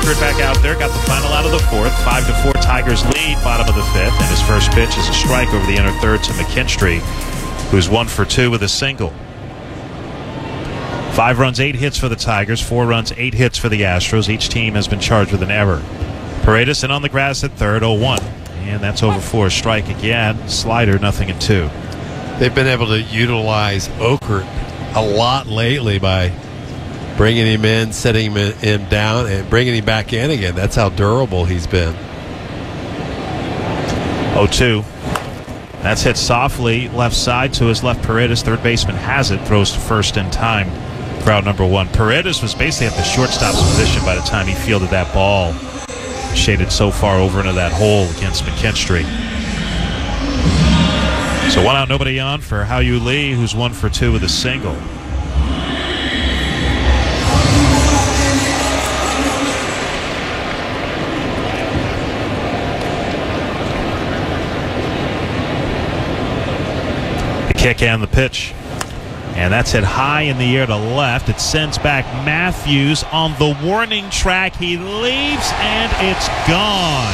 Okert back out there, got the final out of the fourth. 5-4 Tigers lead, bottom of the fifth. And his first pitch is a strike over the inner third to McKinstry, who's 1 for 2 with a single. 5 runs, 8 hits for the Tigers. 4 runs, 8 hits for the Astros. Each team has been charged with an error. Paredes in on the grass at third, 0-1. And that's over for a strike again. Slider, 0-2. They've been able to utilize Okert a lot lately by bringing him in, setting him down, and bringing him back in again. That's how durable he's been. 0-2. That's hit softly left side to his left. Paredes, third baseman, has it. Throws to first in time for out number 1. Paredes was basically at the shortstop's position by the time he fielded that ball. Shaded so far over into that hole against McKinstry. So 1 out, nobody on for Hao-Yu Lee, who's 1 for 2 with a single. The kick and the pitch. And that's hit high in the air to left. It sends back Matthews on the warning track. He leaves, and it's gone.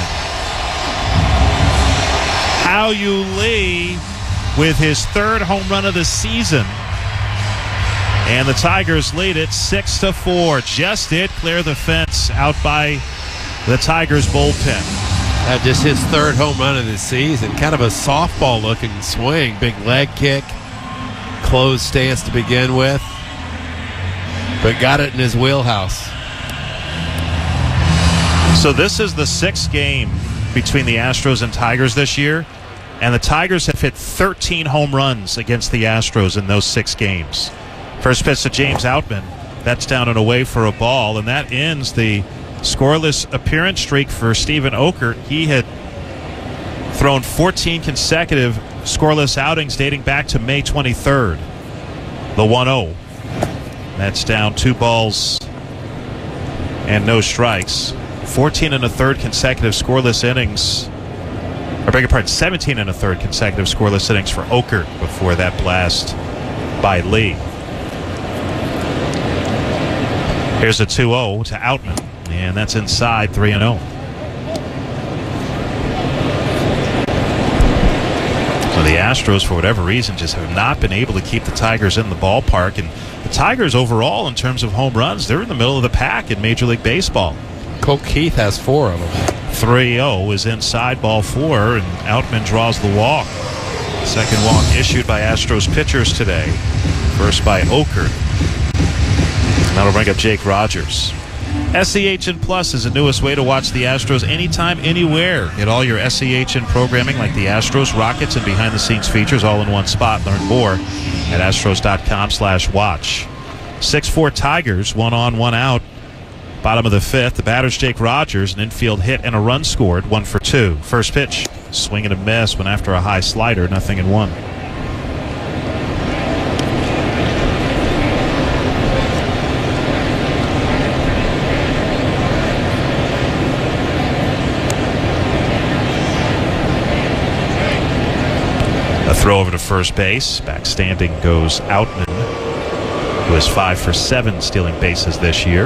Hao-Yu Lee with his third home run of the season. And the Tigers lead it 6-4. Just did clear the fence out by the Tigers bullpen. Just his third home run of the season. Kind of a softball-looking swing. Big leg kick. Closed stance to begin with, but got it in his wheelhouse. So this is the 6th game between the Astros and Tigers this year, and the Tigers have hit 13 home runs against the Astros in those 6 games. First pitch to James Outman. That's down and away for a ball, and that ends the scoreless appearance streak for Steven Okert. He had thrown 14 consecutive scoreless outings dating back to May 23rd. The 1-0. That's down 2 balls and no strikes. 14 and a third consecutive scoreless innings. I beg your pardon, 17 and a third consecutive scoreless innings for Okert before that blast by Lee. Here's a 2-0 to Outman, and that's inside 3-0. So the Astros, for whatever reason, just have not been able to keep the Tigers in the ballpark. And the Tigers overall, in terms of home runs, they're in the middle of the pack in Major League Baseball. Colt Keith has 4 of them. 3-0 is inside ball 4, and Outman draws the walk. Second walk issued by Astros pitchers today. First by Okert. And that'll bring up Jake Rogers. SEHN Plus is the newest way to watch the Astros anytime, anywhere. Get all your SEHN programming like the Astros, Rockets, and behind-the-scenes features all in one spot. Learn more at astros.com/watch. 6-4 Tigers, 1 on, 1 out. Bottom of the 5th. The batter's Jake Rogers, an infield hit and a run scored, 1 for 2. First pitch, swing and a miss, went after a high slider, 0-1. Throw over to first base. Back standing goes Outman, who is 5 for 7 stealing bases this year.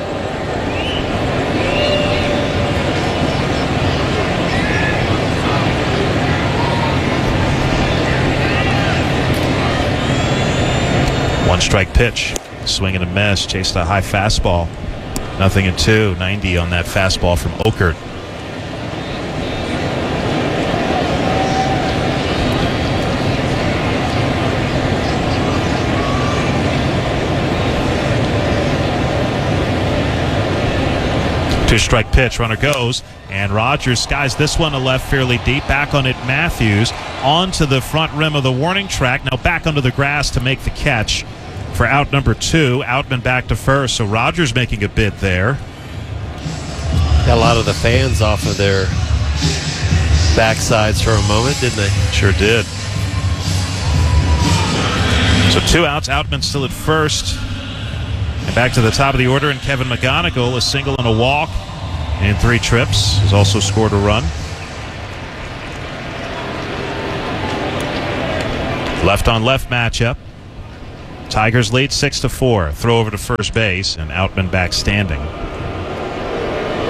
One strike pitch. Swing and a miss. Chased a high fastball. 0-2. 90 on that fastball from Okert. Two-strike pitch, runner goes, and Rogers skies this one to left fairly deep. Back on it, Matthews, onto the front rim of the warning track. Now back onto the grass to make the catch for out number 2. Outman back to first, so Rogers making a bid there. Got a lot of the fans off of their backsides for a moment, didn't they? Sure did. So 2 outs, Outman still at first. And back to the top of the order, and Kevin McGonigal, a single and a walk in 3 trips, has also scored a run. Left on left matchup. Tigers lead 6-4. Throw over to first base, and Outman back standing.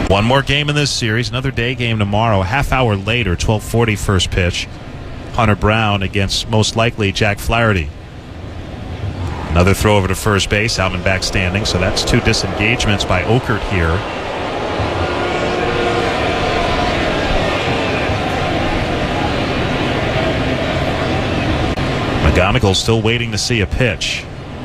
One more game in this series, another day game tomorrow. A half hour later, 12:40 first pitch. Hunter Brown against most likely Jack Flaherty. Another throw over to first base, Outman back standing, so that's 2 disengagements by Okert here. McGonigal still waiting to see a pitch.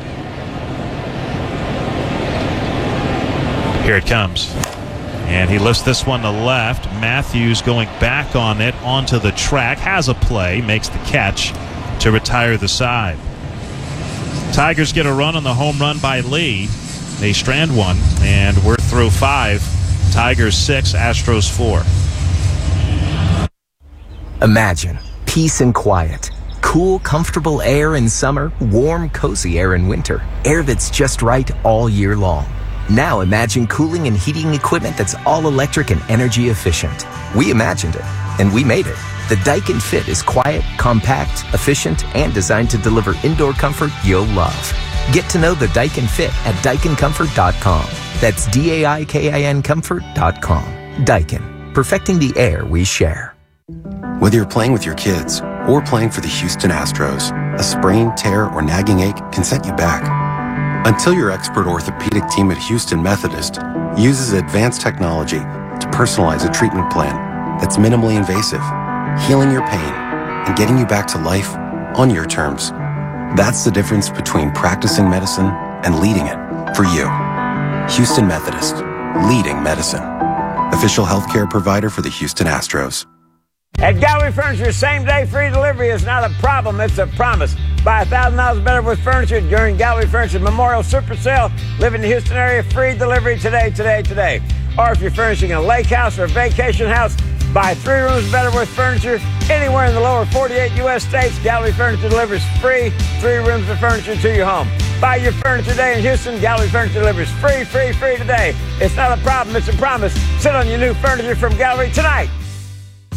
Here it comes. And he lifts this one to left. Matthews going back on it onto the track. Has a play. Makes the catch to retire the side. Tigers get a run on the home run by Lee. They strand one. And we're through 5. Tigers 6, Astros 4. Imagine peace and quiet. Cool, comfortable air in summer. Warm, cozy air in winter. Air that's just right all year long. Now imagine cooling and heating equipment that's all electric and energy efficient. We imagined it, and we made it. The Daikin Fit is quiet, compact, efficient, and designed to deliver indoor comfort you'll love. Get to know the Daikin Fit at DaikinComfort.com. That's DAIKIN Comfort.com. Daikin, perfecting the air we share. Whether you're playing with your kids or playing for the Houston Astros, a sprain, tear, or nagging ache can set you back. Until your expert orthopedic team at Houston Methodist uses advanced technology to personalize a treatment plan that's minimally invasive, healing your pain and getting you back to life on your terms. That's the difference between practicing medicine and leading it for you. Houston Methodist, leading medicine. Official healthcare provider for the Houston Astros. At Gallery Furniture, same-day free delivery is not a problem, it's a promise. Buy $1,000 better with furniture during Gallery Furniture Memorial Super Sale. Live in the Houston area, free delivery today. Or if you're furnishing a lake house or a vacation house, buy 3 rooms better with furniture. Anywhere in the lower 48 U.S. states, Gallery Furniture delivers free 3 rooms of furniture to your home. Buy your furniture today in Houston. Gallery Furniture delivers free today. It's not a problem, it's a promise. Sit on your new furniture from Gallery tonight.